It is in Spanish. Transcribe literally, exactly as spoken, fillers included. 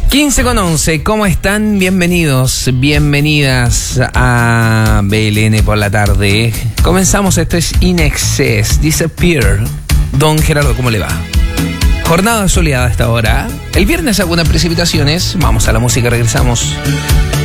quince con once, ¿cómo están? Bienvenidos, bienvenidas a B L N por la tarde. Comenzamos, esto es In Excess, Disappear. Don Gerardo, ¿cómo le va? Jornada soleada a esta hora. El viernes algunas precipitaciones. Vamos a la música, regresamos.